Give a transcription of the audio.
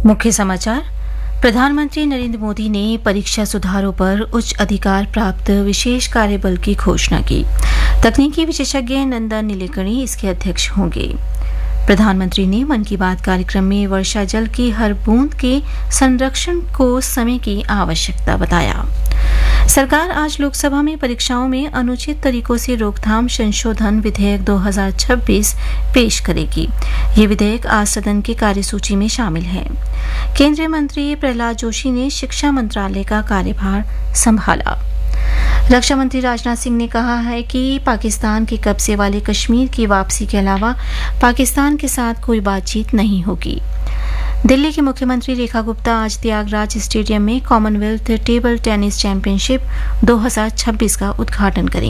मुख्य समाचार। प्रधानमंत्री नरेंद्र मोदी ने परीक्षा सुधारों पर उच्च अधिकार प्राप्त विशेष कार्यबल की घोषणा की। तकनीकी विशेषज्ञ नंदन नीलेकणी इसके अध्यक्ष होंगे। प्रधानमंत्री ने मन की बात कार्यक्रम में वर्षा जल की हर बूंद के संरक्षण को समय की आवश्यकता बताया। सरकार आज लोकसभा में परीक्षाओं में अनुचित तरीकों से रोकथाम संशोधन विधेयक 2026 पेश करेगी। ये विधेयक आज सदन की कार्यसूची में शामिल है। केंद्रीय मंत्री प्रहलाद जोशी ने शिक्षा मंत्रालय का कार्यभार संभाला। रक्षा मंत्री राजनाथ सिंह ने कहा है कि पाकिस्तान के कब्जे वाले कश्मीर की वापसी के अलावा पाकिस्तान के साथ कोई बातचीत नहीं होगी। दिल्ली की मुख्यमंत्री रेखा गुप्ता आज त्यागराज स्टेडियम में कॉमनवेल्थ टेबल टेनिस चैंपियनशिप 2026 का उद्घाटन करेंगी।